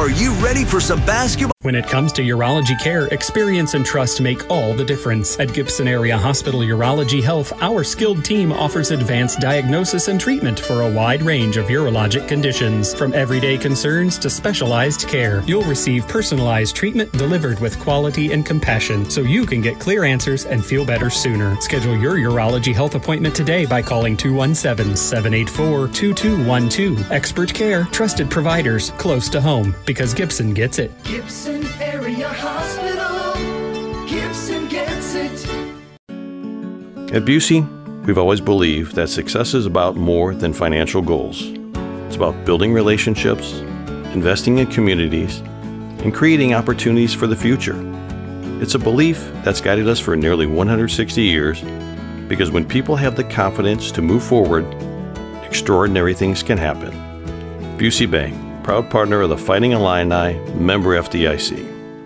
Are you ready for some basketball? When it comes to urology care, experience and trust make all the difference. At Gibson Area Hospital Urology Health, our skilled team offers advanced diagnosis and treatment for a wide range of urologic conditions. From everyday concerns to specialized care, you'll receive personalized treatment delivered with quality and compassion so you can get clear answers and feel better sooner. Schedule your urology health appointment today by calling 217-784-2212. Expert care, trusted providers, close to home, because Gibson gets it. Gibson Area Hospital. Gibson gets it. At Busey, we've always believed that success is about more than financial goals. It's about building relationships, investing in communities, and creating opportunities for the future. It's a belief that's guided us for nearly 160 years, because when people have the confidence to move forward, extraordinary things can happen. Busey Bank, proud partner of the Fighting Illini, member FDIC.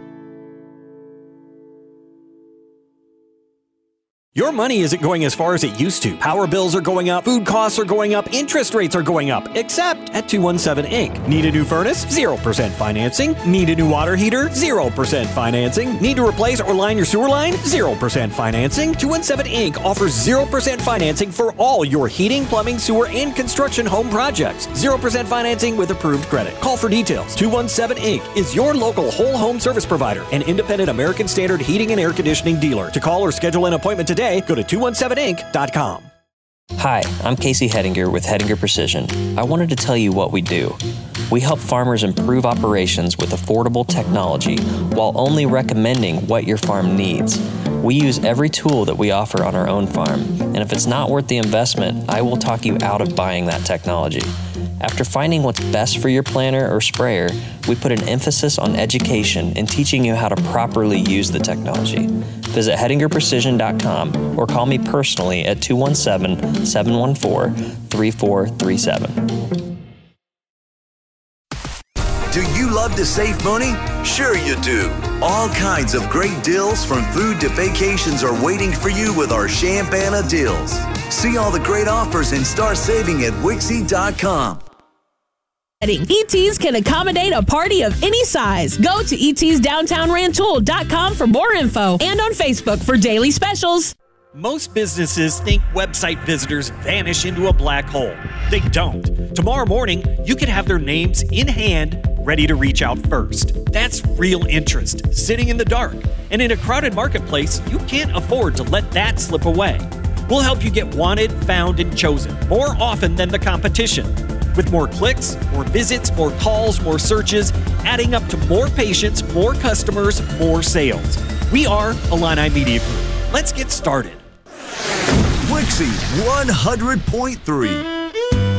Your money isn't going as far as it used to. Power bills are going up, food costs are going up, interest rates are going up, except at 217 Inc. Need a new furnace? 0% financing. Need a new water heater? 0% financing. Need to replace or line your sewer line? 0% financing. 217 Inc. offers 0% financing for all your heating, plumbing, sewer, and construction home projects. 0% financing with approved credit. Call for details. 217 Inc. is your local whole home service provider, an independent American Standard heating and air conditioning dealer. To call or schedule an appointment today, go to 217inc.com. Hi, I'm Casey Hettinger with Hettinger Precision. I wanted to tell you what we do. We help farmers improve operations with affordable technology while only recommending what your farm needs. We use every tool that we offer on our own farm, and if it's not worth the investment, I will talk you out of buying that technology. After finding what's best for your planter or sprayer, we put an emphasis on education and teaching you how to properly use the technology. Visit HettingerPrecision.com or call me personally at 217-714-3437. Do you love to save money? Sure you do. All kinds of great deals from food to vacations are waiting for you with our Champana deals. See all the great offers and start saving at Wixie.com. ETs can accommodate a party of any size. Go to etsdowntownrantoul.com for more info and on Facebook for daily specials. Most businesses think website visitors vanish into a black hole. They don't. Tomorrow morning, you can have their names in hand, ready to reach out first. That's real interest, sitting in the dark. And in a crowded marketplace, you can't afford to let that slip away. We'll help you get wanted, found, and chosen more often than the competition. With more clicks, more visits, more calls, more searches, adding up to more patients, more customers, more sales. We are Illini Media Group. Let's get started. Wixie 100.3.